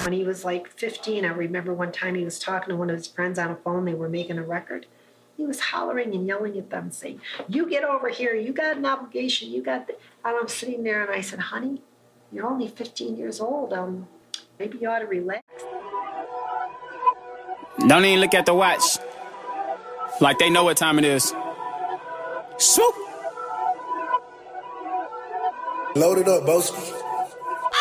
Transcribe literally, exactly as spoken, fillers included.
When he was like fifteen, I remember one time he was talking to one of his friends on a phone. They were making a record. He was hollering and yelling at them, saying, "You get over here. You got an obligation. You got..." The... And I'm sitting there and I said, "Honey, you're only fifteen years old. Um, maybe you ought to relax." Don't even look at the watch. Like they know what time it is. Swoop! Load it up, Boski.